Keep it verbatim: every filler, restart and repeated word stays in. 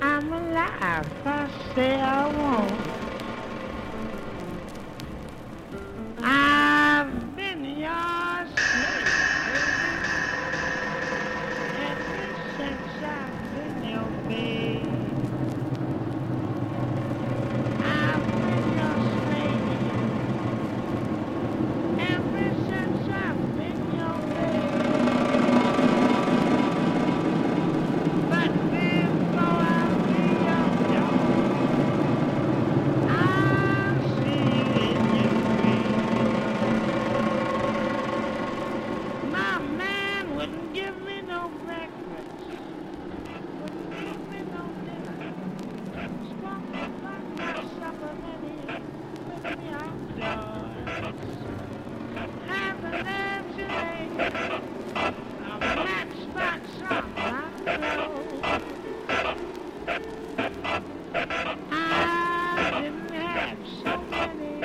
I'm alive. I say I won't. I've been your slave, baby, ever since I've been your babe.